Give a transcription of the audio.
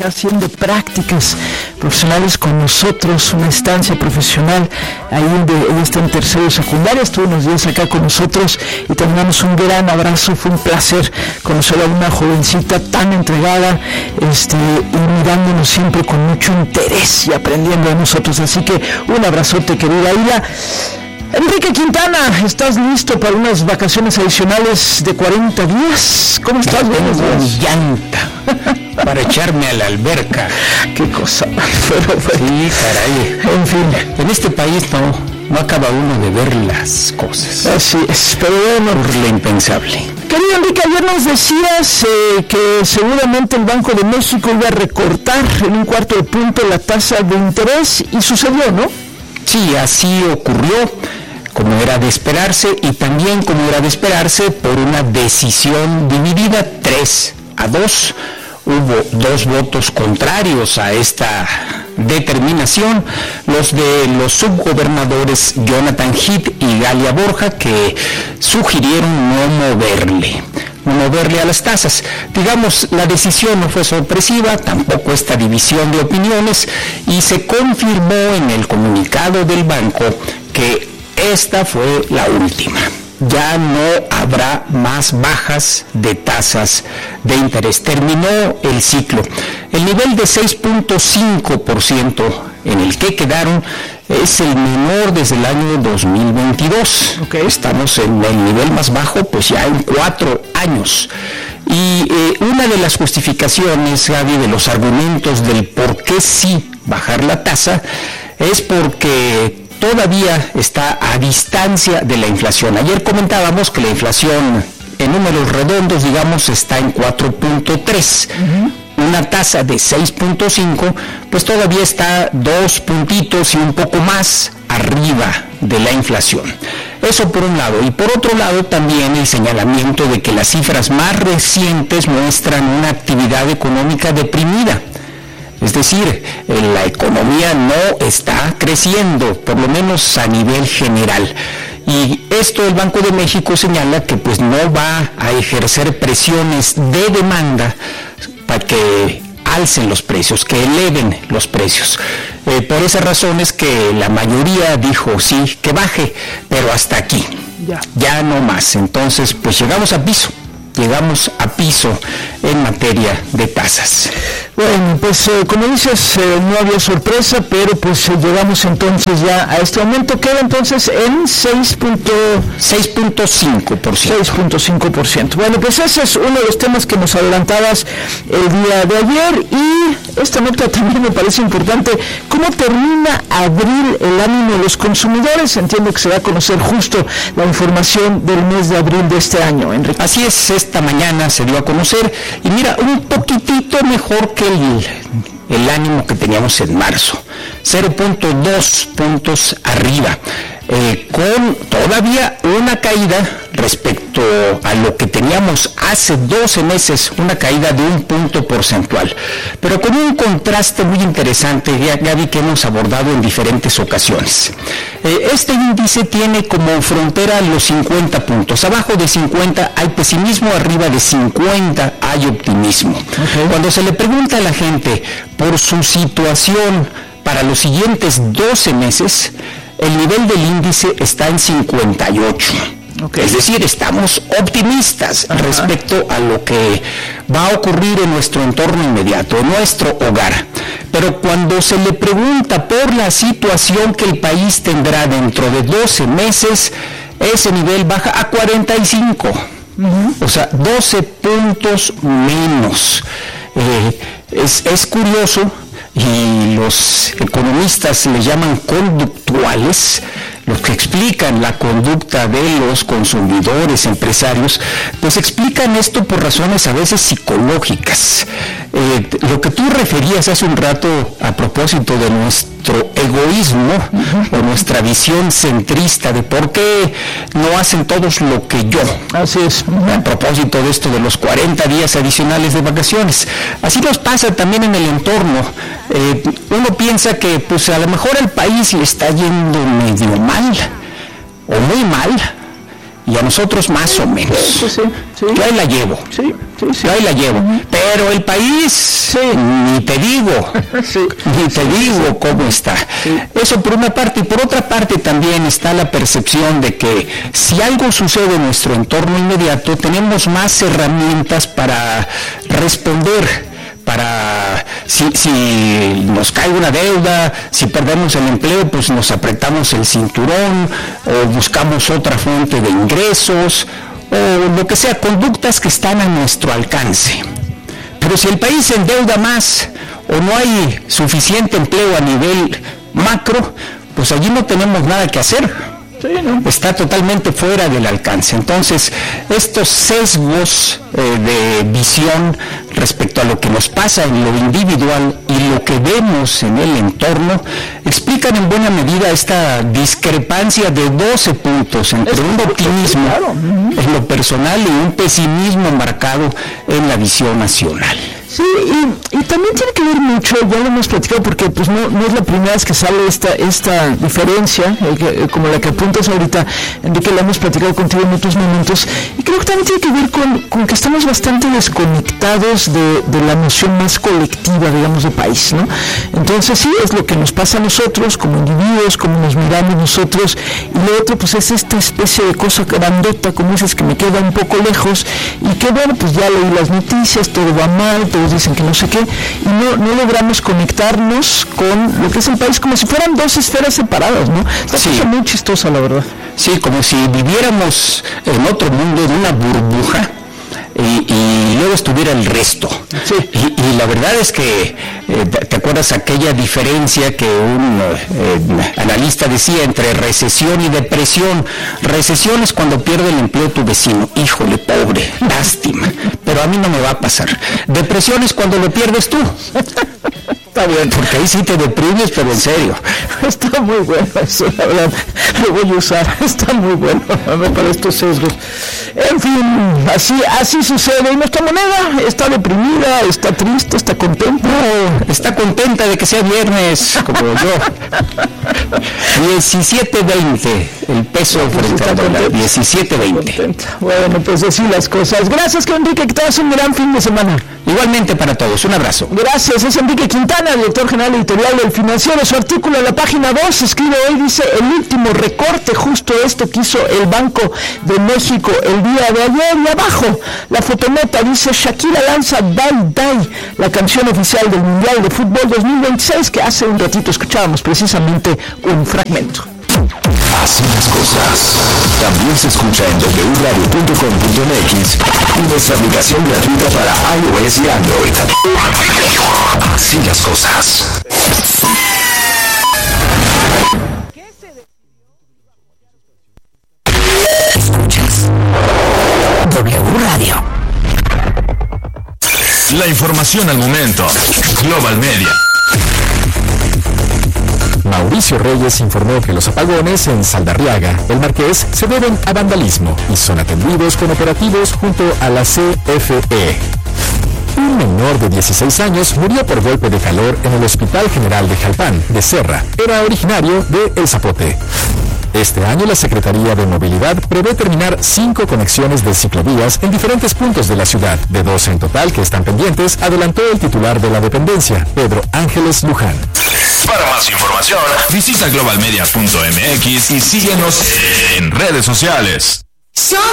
acá haciendo prácticas profesionales con nosotros, una estancia profesional. Ahí ella está en tercero de secundaria, estuvo unos días acá con nosotros y te mandamos un gran abrazo. Fue un placer conocer a una jovencita tan entregada y mirándonos siempre con mucho interés y aprendiendo de nosotros. Así que un abrazote, querida Hila. Enrique Quintana, ¿estás listo para unas vacaciones adicionales de 40 días? ¿Cómo estás? Buenos días. Llanta para echarme a la alberca. Qué cosa. Sí, caray. En fin. En este país no acaba uno de ver las cosas. Así es, pero bueno. Por lo impensable. Querido Enrique, ayer nos decías que seguramente el Banco de México iba a recortar en 1/4 punto la tasa de interés y sucedió, ¿no? Sí, así ocurrió, como era de esperarse, y también como era de esperarse por una decisión dividida 3-2. Hubo 2 votos contrarios a esta determinación, los de los subgobernadores Jonathan Heath y Galia Borja, que sugirieron no moverle a las tasas. Digamos, la decisión no fue sorpresiva, tampoco esta división de opiniones, y se confirmó en el comunicado del banco que esta fue la última. Ya no habrá más bajas de tasas de interés. Terminó el ciclo. El nivel de 6.5% en el que quedaron es el menor desde el año 2022. Okay. Estamos en el nivel más bajo, pues ya en 4 años. Y una de las justificaciones, Gaby, de los argumentos del por qué sí bajar la tasa, es porque todavía está a distancia de la inflación. Ayer comentábamos que la inflación en números redondos, digamos, está en 4.3. Una tasa de 6.5, pues todavía está 2 puntitos y un poco más arriba de la inflación. Eso por un lado. Y por otro lado también el señalamiento de que las cifras más recientes muestran una actividad económica deprimida. Es decir, la economía no está creciendo, por lo menos a nivel general. Y esto el Banco de México señala que pues no va a ejercer presiones de demanda para que alcen los precios, que eleven los precios. Por esas razones que la mayoría dijo sí, que baje, pero hasta aquí, ya no más. Entonces, pues llegamos a piso en materia de tasas. Bueno, pues como dices, no había sorpresa, pero pues llegamos entonces ya a este momento. Queda entonces en 6.5%. 6.5%. Bueno, pues ese es uno de los temas que nos adelantabas el día de ayer, y esta nota también me parece importante. ¿Cómo termina abril el ánimo de los consumidores? Entiendo que se va a conocer justo la información del mes de abril de este año, Enrique. Así es, esta mañana se dio a conocer, y mira, un poquitito mejor que el ánimo que teníamos en marzo, 0.2 puntos arriba, con todavía una caída respecto a lo que teníamos hace 12 meses, una caída de 1 punto porcentual, pero con un contraste muy interesante, Gaby, que hemos abordado en diferentes ocasiones. Este índice tiene como frontera los 50 puntos. Abajo de 50 hay pesimismo, arriba de 50 hay optimismo. Okay. Cuando se le pregunta a la gente por su situación para los siguientes 12 meses, el nivel del índice está en 58. Okay. Es decir, estamos optimistas respecto a lo que va a ocurrir en nuestro entorno inmediato, en nuestro hogar. Pero cuando se le pregunta por la situación que el país tendrá dentro de 12 meses, ese nivel baja a 45. O sea, 12 puntos menos. Es curioso, y los economistas le llaman conductuales, los que explican la conducta de los consumidores, empresarios, pues explican esto por razones a veces psicológicas. Lo que tú referías hace un rato a propósito de nuestro egoísmo o nuestra visión centrista de por qué no hacen todos lo que yo. Así es. A propósito de esto de los 40 días adicionales de vacaciones. Así nos pasa también en el entorno. Uno piensa que pues a lo mejor el país le está yendo medio mal o muy mal, y a nosotros más o menos. Sí. Yo ahí la llevo. Sí. Yo ahí la llevo. Pero el país, ni te digo cómo está. Sí. Eso por una parte, y por otra parte también está la percepción de que si algo sucede en nuestro entorno inmediato, tenemos más herramientas para responder. Para si nos cae una deuda, si perdemos el empleo, pues nos apretamos el cinturón o buscamos otra fuente de ingresos o lo que sea, conductas que están a nuestro alcance. Pero si el país se endeuda más o no hay suficiente empleo a nivel macro, pues allí no tenemos nada que hacer. Sí, ¿no? Está totalmente fuera del alcance. Entonces, estos sesgos de visión respecto a lo que nos pasa en lo individual y lo que vemos en el entorno explican en buena medida esta discrepancia de 12 puntos entre un optimismo en lo personal y un pesimismo marcado en la visión nacional. Sí, y también tiene que ver mucho, ya lo hemos platicado, porque pues no es la primera vez que sale esta diferencia, como la que apuntas ahorita, Enrique, la hemos platicado contigo en otros momentos, y creo que también tiene que ver con que estamos bastante desconectados de la noción más colectiva, digamos, de país, ¿no? Entonces sí, es lo que nos pasa a nosotros como individuos, como nos miramos nosotros, y lo otro pues es esta especie de cosa grandota, como dices, que me queda un poco lejos, y que bueno, pues ya leí las noticias, todo va mal, dicen que no sé qué, y no logramos conectarnos con lo que es el país, como si fueran dos esferas separadas, ¿no? Esta cosa muy chistosa, la verdad. Sí, como si viviéramos en otro mundo, en una burbuja, y luego estuviera el resto. Sí. Y la verdad es que, ¿te acuerdas aquella diferencia que un analista decía entre recesión y depresión? Recesión es cuando pierde el empleo tu vecino. Híjole, pobre, lástima. Pero a mí no me va a pasar. Depresión es cuando lo pierdes tú. Está bien, porque ahí sí te deprimes, pero en serio. Está muy bueno eso, la verdad. Lo voy a usar. Está muy bueno para estos sesgos. En fin, así sucede. Y nuestra moneda está deprimida, está triste, está contenta. No, está contenta de que sea viernes, como yo. 17.20 el peso frente al dólar. 17.20. Bueno, pues así las cosas. Gracias, Enrique, que tengas un gran fin de semana. Igualmente para todos, un abrazo. Gracias, es Enrique Quintana, director general editorial del Financiero. Su artículo en la página 2 escribe hoy, dice, el último recorte, justo esto que hizo el Banco de México el día de ayer. Y abajo, la fotonota dice, Shakira lanza Die Die, la canción oficial del Mundial de Fútbol 2026, que hace un ratito escuchábamos precisamente un fragmento. Así las cosas. También se escucha en wradio.com.mx y nuestra aplicación gratuita para iOS y Android. Así las cosas. Escuchas W Radio. La información al momento. Global Media. Mauricio Reyes informó que los apagones en Saldarriaga, El Marqués, se deben a vandalismo y son atendidos con operativos junto a la CFE. Un menor de 16 años murió por golpe de calor en el Hospital General de Jalpan, de Serra. Era originario de El Zapote. Este año la Secretaría de Movilidad prevé terminar 5 conexiones de ciclovías en diferentes puntos de la ciudad. De 12 en total que están pendientes, adelantó el titular de la dependencia, Pedro Ángeles Luján. Para más información, visita globalmedia.mx y síguenos en redes sociales.